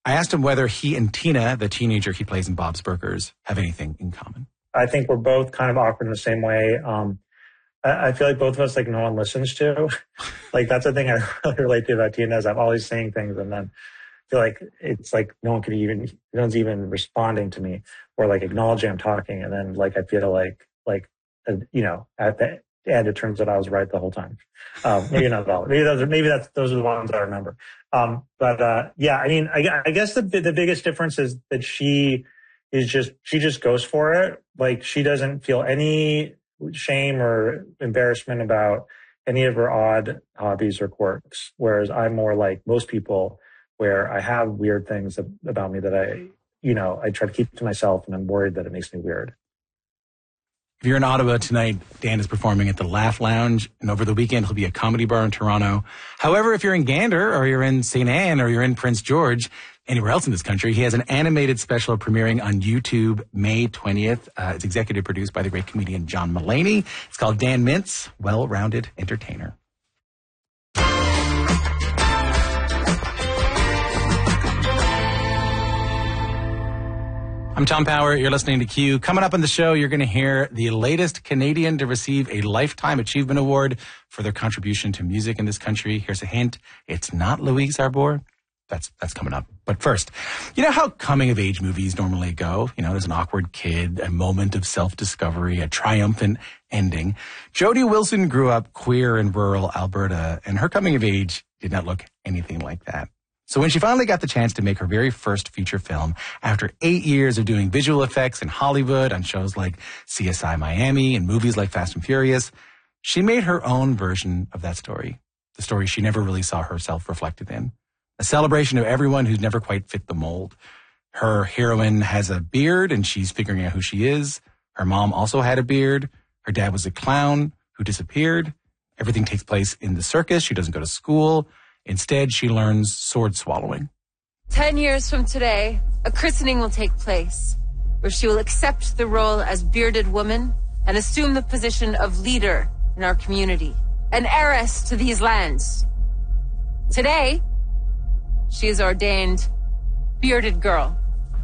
I asked him whether he and Tina, the teenager he plays in Bob's Burgers, have anything in common. I think we're both kind of awkward in the same way. I feel like both of us, like, no one listens to. Like, that's the thing I really relate to about Tina is I'm always saying things and then I feel like it's like no one's even responding to me or like acknowledging I'm talking. And then like I feel like at the end it turns out I was right the whole time. Maybe not all. Maybe those are the ones I remember. Yeah, I mean, I guess the biggest difference is that she just goes for it. Like, she doesn't feel any shame or embarrassment about any of her odd hobbies or quirks. Whereas I'm more like most people where I have weird things about me that I try to keep to myself and I'm worried that it makes me weird. If you're in Ottawa tonight, Dan is performing at the Laugh Lounge, and over the weekend he'll be at Comedy Bar in Toronto. However, if you're in Gander or you're in St. Anne or you're in Prince George, anywhere else in this country, he has an animated special premiering on YouTube May 20th. It's executive produced by the great comedian John Mulaney. It's called Dan Mintz, Well-Rounded Entertainer. I'm Tom Power. You're listening to Q. Coming up on the show, you're going to hear the latest Canadian to receive a Lifetime Achievement Award for their contribution to music in this country. Here's a hint. It's not Louise Arbour. That's coming up. But first, you know how coming-of-age movies normally go? You know, there's an awkward kid, a moment of self-discovery, a triumphant ending. Jodie Wilson grew up queer in rural Alberta, and her coming-of-age did not look anything like that. So when she finally got the chance to make her very first feature film, after 8 years of doing visual effects in Hollywood on shows like CSI Miami and movies like Fast and Furious, she made her own version of that story, the story she never really saw herself reflected in. A celebration of everyone who's never quite fit the mold. Her heroine has a beard and she's figuring out who she is. Her mom also had a beard. Her dad was a clown who disappeared. Everything takes place in the circus. She doesn't go to school. Instead, she learns sword swallowing. 10 years from today, a christening will take place where she will accept the role as bearded woman and assume the position of leader in our community, an heiress to these lands. Today, she is ordained Bearded Girl.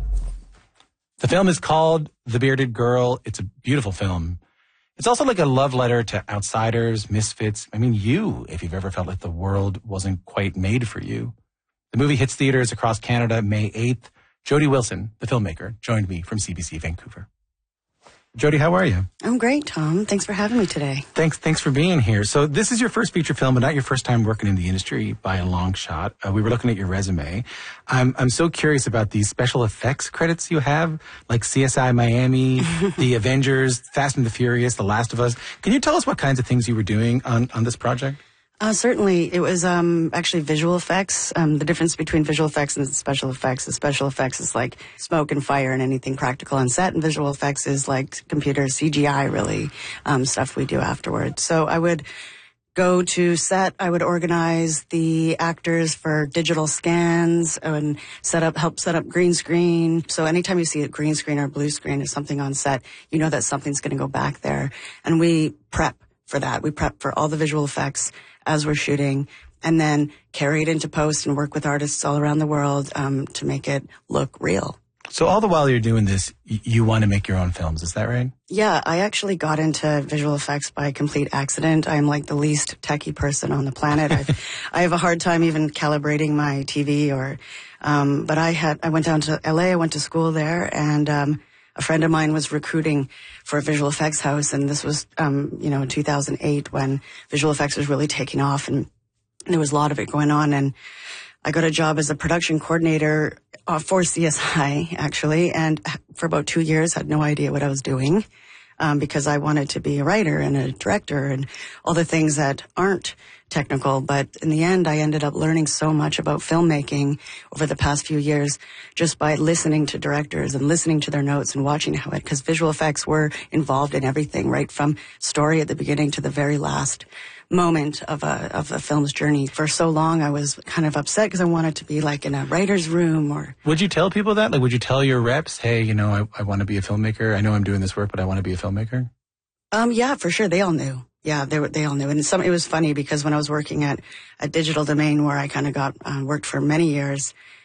The film is called The Bearded Girl. It's a beautiful film. It's also like a love letter to outsiders, misfits. I mean, you, if you've ever felt like the world wasn't quite made for you. The movie hits theaters across Canada May 8th. Jodie Wilson, the filmmaker, joined me from CBC Vancouver. Jodie, how are you? I'm great, Tom. Thanks for having me today. Thanks for being here. So this is your first feature film, but not your first time working in the industry by a long shot. We were looking at your resume. I'm so curious about these special effects credits you have, like CSI Miami, The Avengers, Fast and the Furious, The Last of Us. Can you tell us what kinds of things you were doing on this project? Certainly. It was actually visual effects. The difference between visual effects and special effects is special effects is like smoke and fire and anything practical on set, and visual effects is like computer CGI, really, stuff we do afterwards. So I would go to set, I would organize the actors for digital scans and help set up green screen. So anytime you see a green screen or blue screen or something on set, you know that something's going to go back there. And we prep for that. We prep for all the visual effects as we're shooting, and then carry it into post and work with artists all around the world to make it look real. So all the while you're doing this, you want to make your own films, is that right? Yeah, I actually got into visual effects by complete accident. I'm like the least techie person on the planet. I have a hard time even calibrating my TV but I went down to LA, I went to school there, and a friend of mine was recruiting for a visual effects house, and this was, in 2008 when visual effects was really taking off, and there was a lot of it going on. And I got a job as a production coordinator for CSI, actually, and for about 2 years had no idea what I was doing because I wanted to be a writer and a director and all the things that aren't technical. But in the end, I ended up learning so much about filmmaking over the past few years just by listening to directors and listening to their notes and watching how because visual effects were involved in everything, right from story at the beginning to the very last moment of a film's journey. For so long, I was kind of upset because I wanted to be like in a writer's room or... Would you tell people that? Like, would you tell your reps, hey, I want to be a filmmaker. I know I'm doing this work, but I want to be a filmmaker? Yeah, for sure. They all knew. Yeah, they all knew. And it was funny because when I was working at Digital Domain, where I kind of worked for many years,